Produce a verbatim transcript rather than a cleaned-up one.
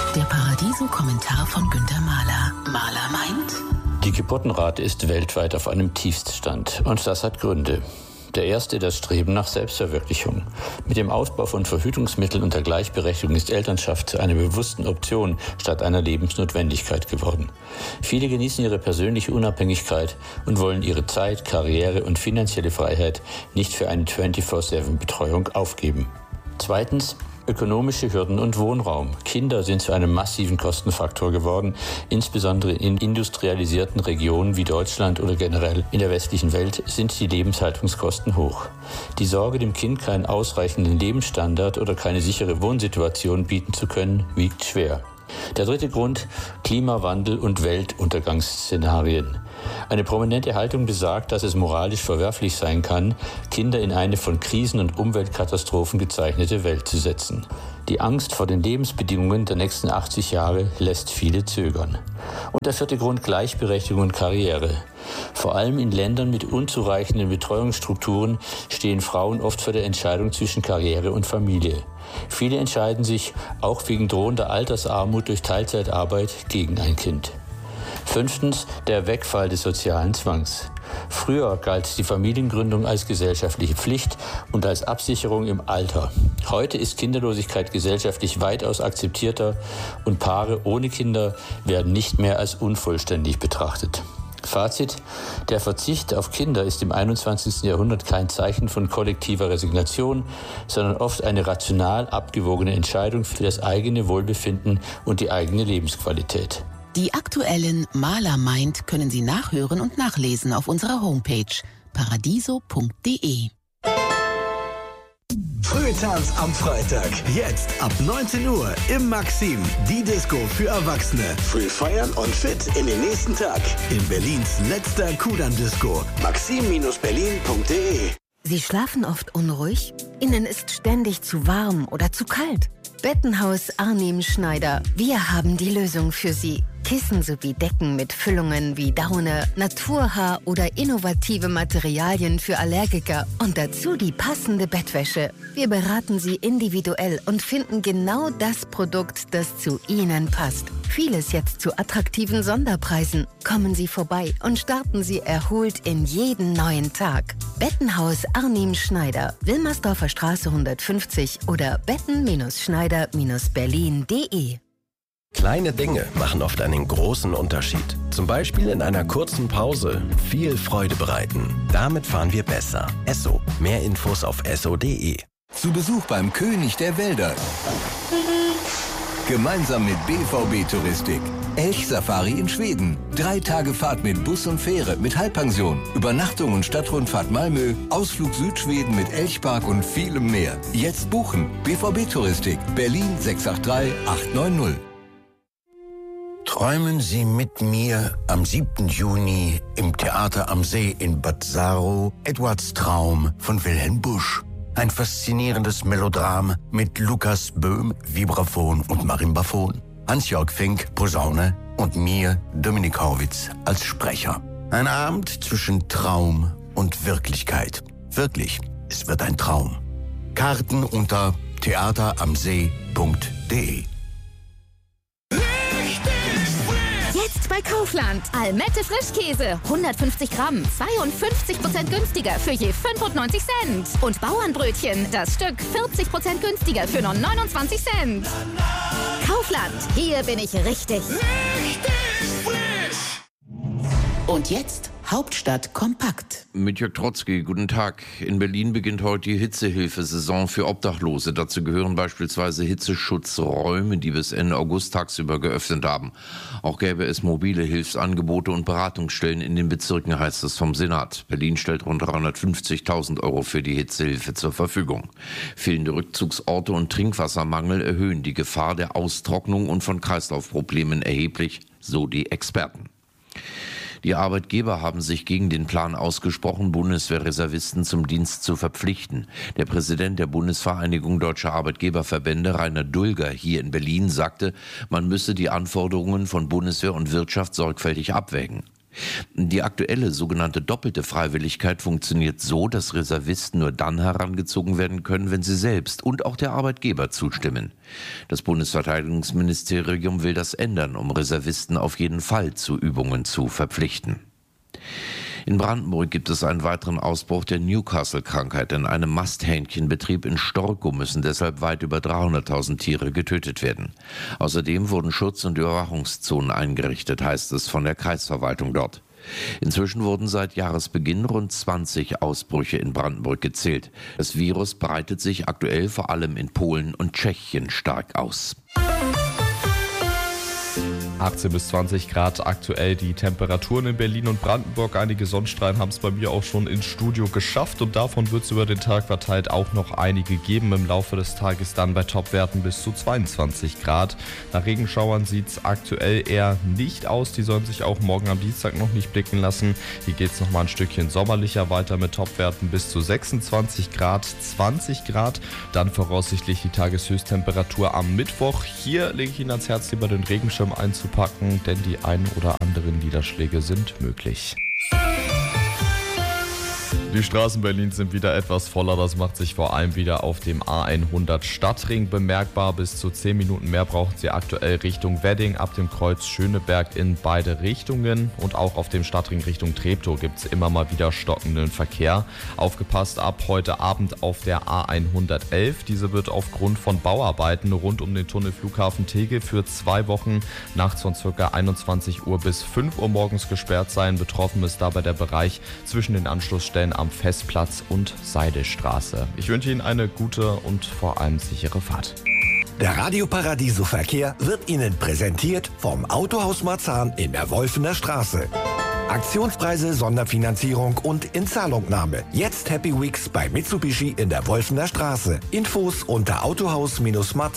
Der Paradiso-Kommentar von Günter Mahler. Mahler meint: Die Geburtenrate ist weltweit auf einem Tiefststand. Und das hat Gründe. Der erste, das Streben nach Selbstverwirklichung. Mit dem Ausbau von Verhütungsmitteln und der Gleichberechtigung ist Elternschaft zu einer bewussten Option statt einer Lebensnotwendigkeit geworden. Viele genießen ihre persönliche Unabhängigkeit und wollen ihre Zeit, Karriere und finanzielle Freiheit nicht für eine vierundzwanzig sieben Betreuung aufgeben. Zweitens, ökonomische Hürden und Wohnraum. Kinder sind zu einem massiven Kostenfaktor geworden, insbesondere in industrialisierten Regionen wie Deutschland oder generell in der westlichen Welt sind die Lebenshaltungskosten hoch. Die Sorge, dem Kind keinen ausreichenden Lebensstandard oder keine sichere Wohnsituation bieten zu können, wiegt schwer. Der dritte Grund: Klimawandel und Weltuntergangsszenarien. Eine prominente Haltung besagt, dass es moralisch verwerflich sein kann, Kinder in eine von Krisen und Umweltkatastrophen gezeichnete Welt zu setzen. Die Angst vor den Lebensbedingungen der nächsten achtzig Jahre lässt viele zögern. Und der vierte Grund: Gleichberechtigung und Karriere. Vor allem in Ländern mit unzureichenden Betreuungsstrukturen stehen Frauen oft vor der Entscheidung zwischen Karriere und Familie. Viele entscheiden sich, auch wegen drohender Altersarmut durch Teilzeitarbeit, gegen ein Kind. Fünftens, der Wegfall des sozialen Zwangs. Früher galt die Familiengründung als gesellschaftliche Pflicht und als Absicherung im Alter. Heute ist Kinderlosigkeit gesellschaftlich weitaus akzeptierter und Paare ohne Kinder werden nicht mehr als unvollständig betrachtet. Fazit: Der Verzicht auf Kinder ist im einundzwanzigsten Jahrhundert kein Zeichen von kollektiver Resignation, sondern oft eine rational abgewogene Entscheidung für das eigene Wohlbefinden und die eigene Lebensqualität. Die aktuellen Mahler meint können Sie nachhören und nachlesen auf unserer Homepage paradiso punkt de. Frühtanz am Freitag. Jetzt ab neunzehn Uhr im Maxim. Die Disco für Erwachsene. Früh feiern und fit in den nächsten Tag. In Berlins letzter Kudamm-Disco. maxim Berlin punkt de. Sie schlafen oft unruhig? Ihnen ist ständig zu warm oder zu kalt? Bettenhaus Arnim Schneider. Wir haben die Lösung für Sie. Kissen sowie Decken mit Füllungen wie Daune, Naturhaar oder innovative Materialien für Allergiker und dazu die passende Bettwäsche. Wir beraten Sie individuell und finden genau das Produkt, das zu Ihnen passt. Vieles jetzt zu attraktiven Sonderpreisen. Kommen Sie vorbei und starten Sie erholt in jeden neuen Tag. Bettenhaus Arnim Schneider, Wilmersdorfer Straße hundertfünfzig oder betten Schneider Berlin punkt de. Kleine Dinge machen oft einen großen Unterschied. Zum Beispiel in einer kurzen Pause viel Freude bereiten. Damit fahren wir besser. Esso. Mehr Infos auf esso punkt de. Zu Besuch beim König der Wälder. Gemeinsam mit B V B Touristik. Elchsafari in Schweden. Drei Tage Fahrt mit Bus und Fähre mit Halbpension. Übernachtung und Stadtrundfahrt Malmö. Ausflug Südschweden mit Elchpark und vielem mehr. Jetzt buchen. B V B Touristik. Berlin sechs acht drei acht neun null. Träumen Sie mit mir am siebten Juni im Theater am See in Bad Saro Edwards Traum von Wilhelm Busch. Ein faszinierendes Melodram mit Lukas Böhm, Vibraphon und Marimbaphon, Hans-Jörg Fink, Posaune und mir, Dominik Horwitz, als Sprecher. Ein Abend zwischen Traum und Wirklichkeit. Wirklich, es wird ein Traum. Karten unter theater am see punkt de. Jetzt bei Kaufland. Almette Frischkäse. hundertfünfzig Gramm. zweiundfünfzig Prozent günstiger für je fünfundneunzig Cent. Und Bauernbrötchen. Das Stück vierzig Prozent günstiger für nur neunundzwanzig Cent. Kaufland. Hier bin ich richtig. Richtig frisch. Und jetzt Hauptstadt kompakt. Mit Jörg Trotzki, guten Tag. In Berlin beginnt heute die Hitzehilfesaison für Obdachlose. Dazu gehören beispielsweise Hitzeschutzräume, die bis Ende August tagsüber geöffnet haben. Auch gäbe es mobile Hilfsangebote und Beratungsstellen in den Bezirken, heißt es vom Senat. Berlin stellt rund dreihundertfünfzigtausend Euro für die Hitzehilfe zur Verfügung. Fehlende Rückzugsorte und Trinkwassermangel erhöhen die Gefahr der Austrocknung und von Kreislaufproblemen erheblich, so die Experten. Die Arbeitgeber haben sich gegen den Plan ausgesprochen, Bundeswehrreservisten zum Dienst zu verpflichten. Der Präsident der Bundesvereinigung Deutscher Arbeitgeberverbände, Rainer Dulger, hier in Berlin sagte, man müsse die Anforderungen von Bundeswehr und Wirtschaft sorgfältig abwägen. Die aktuelle sogenannte doppelte Freiwilligkeit funktioniert so, dass Reservisten nur dann herangezogen werden können, wenn sie selbst und auch der Arbeitgeber zustimmen. Das Bundesverteidigungsministerium will das ändern, um Reservisten auf jeden Fall zu Übungen zu verpflichten. In Brandenburg gibt es einen weiteren Ausbruch der Newcastle-Krankheit. In einem Masthähnchenbetrieb in Storkow müssen deshalb weit über dreihunderttausend Tiere getötet werden. Außerdem wurden Schutz- und Überwachungszonen eingerichtet, heißt es von der Kreisverwaltung dort. Inzwischen wurden seit Jahresbeginn rund zwanzig Ausbrüche in Brandenburg gezählt. Das Virus breitet sich aktuell vor allem in Polen und Tschechien stark aus. achtzehn bis zwanzig Grad aktuell die Temperaturen in Berlin und Brandenburg. Einige Sonnenstrahlen haben es bei mir auch schon ins Studio geschafft und davon wird es über den Tag verteilt auch noch einige geben. Im Laufe des Tages dann bei Topwerten bis zu zweiundzwanzig Grad. Nach Regenschauern sieht es aktuell eher nicht aus. Die sollen sich auch morgen am Dienstag noch nicht blicken lassen. Hier geht es nochmal ein Stückchen sommerlicher weiter mit Topwerten bis zu sechsundzwanzig Grad, zwanzig Grad. Dann voraussichtlich die Tageshöchsttemperatur am Mittwoch. Hier lege ich Ihnen ans Herz, lieber den Regenschirm einzupacken. Packen, denn die ein oder anderen Niederschläge sind möglich. Die Straßen Berlins sind wieder etwas voller, das macht sich vor allem wieder auf dem A hundert Stadtring bemerkbar. Bis zu zehn Minuten mehr brauchen Sie aktuell Richtung Wedding ab dem Kreuz Schöneberg in beide Richtungen. Und auch auf dem Stadtring Richtung Treptow gibt es immer mal wieder stockenden Verkehr. Aufgepasst ab heute Abend auf der A hundertelf. Diese wird aufgrund von Bauarbeiten rund um den Tunnelflughafen Tegel für zwei Wochen nachts von ca. einundzwanzig Uhr bis fünf Uhr morgens gesperrt sein. Betroffen ist dabei der Bereich zwischen den Anschlussstellen am Festplatz und Seidestraße. Ich wünsche Ihnen eine gute und vor allem sichere Fahrt. Der Radio Paradiso Verkehr wird Ihnen präsentiert vom Autohaus Marzahn in der Wolfener Straße. Aktionspreise, Sonderfinanzierung und Inzahlungnahme. Jetzt Happy Weeks bei Mitsubishi in der Wolfener Straße. Infos unter autohaus Bindestrich